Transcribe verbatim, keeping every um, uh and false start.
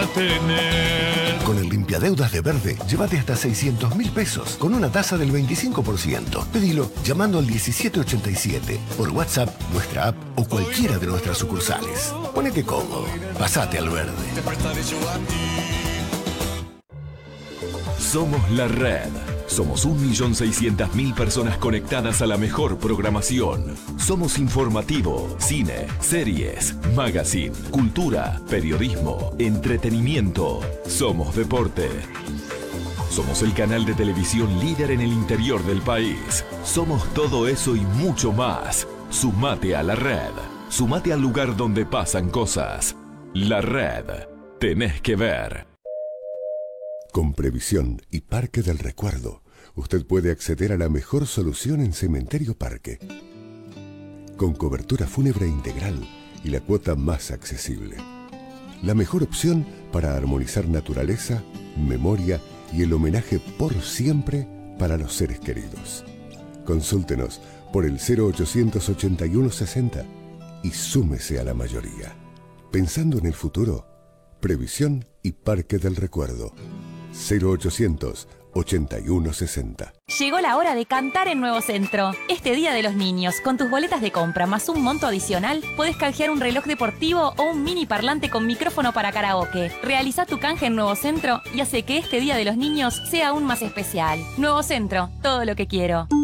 tener. Con el limpiadeudas de Verde, llévate hasta seiscientos mil pesos con una tasa del veinticinco por ciento. Pedilo llamando al diecisiete ochenta y siete, por WhatsApp, nuestra app o cualquiera de nuestras sucursales. Ponete cómodo, pasate al Verde. Somos la red. Somos un millón seiscientas mil personas conectadas a la mejor programación. Somos informativo, cine, series, magazine, cultura, periodismo, entretenimiento. Somos deporte. Somos el canal de televisión líder en el interior del país. Somos todo eso y mucho más. Sumate a la red. Sumate al lugar donde pasan cosas. La red. Tenés que ver. Con Previsión y Parque del Recuerdo, usted puede acceder a la mejor solución en Cementerio Parque. Con cobertura fúnebre integral y la cuota más accesible. La mejor opción para armonizar naturaleza, memoria y el homenaje por siempre para los seres queridos. Consúltenos por el cero ochocientos ochenta y uno sesenta y súmese a la mayoría. Pensando en el futuro, Previsión y Parque del Recuerdo. cero ochocientos ochenta y uno sesenta. Llegó la hora de cantar en Nuevo Centro. Este Día de los Niños, con tus boletas de compra más un monto adicional, podés canjear un reloj deportivo o un mini parlante con micrófono para karaoke. Realiza tu canje en Nuevo Centro y hace que este Día de los Niños sea aún más especial. Nuevo Centro, todo lo que quiero.